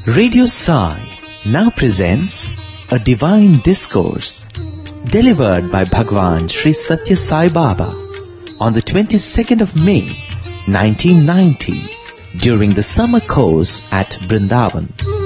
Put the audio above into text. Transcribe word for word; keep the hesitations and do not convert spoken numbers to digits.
Radio Sai now presents a divine discourse delivered by Bhagwan Sri Satya Sai Baba on the twenty-second of May nineteen ninety during the summer course at Brindavan.